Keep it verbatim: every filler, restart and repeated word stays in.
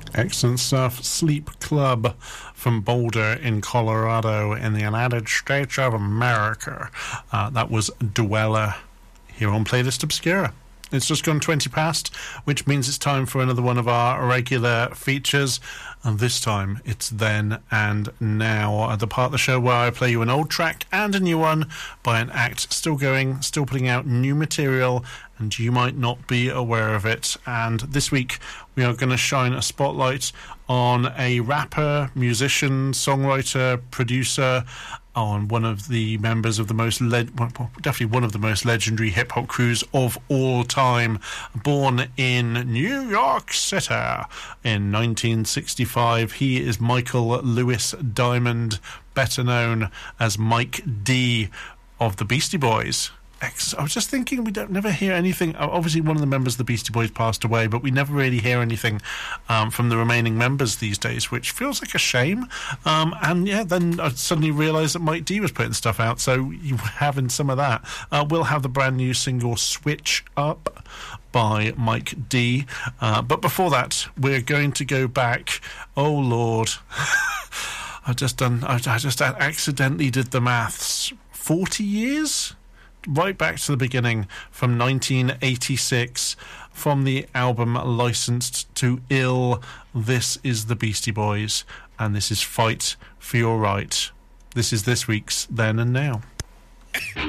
Excellent stuff. Sleep Club from Boulder in Colorado in the United States of America. Uh, that was Dweller here on Playlist Obscura. It's just gone twenty past, which means it's time for another one of our regular features. And this time, it's Then and Now, the part of the show where I play you an old track and a new one by an act still going, still putting out new material, and you might not be aware of it. And this week, we are going to shine a spotlight on a rapper, musician, songwriter, producer, on one of the members of the most, le- well, definitely one of the most legendary hip-hop crews of all time, born in New York City in nineteen sixty-five. He is Michael Lewis Diamond, better known as Mike D of the Beastie Boys. I was just thinking, we don't never hear anything. Obviously, one of the members of the Beastie Boys passed away, but we never really hear anything um, from the remaining members these days, which feels like a shame. Um, and yeah, then I suddenly realised that Mike D was putting stuff out, so you were having some of that. Uh, we'll have the brand new single "Switch Up" by Mike D. Uh, but before that, we're going to go back. Oh Lord, I've just done. I, I just accidentally did the maths. Forty years. Right back to the beginning, from nineteen eighty-six, from the album Licensed to Ill. This is the Beastie Boys, and this is Fight for Your Right. This is this week's Then and Now.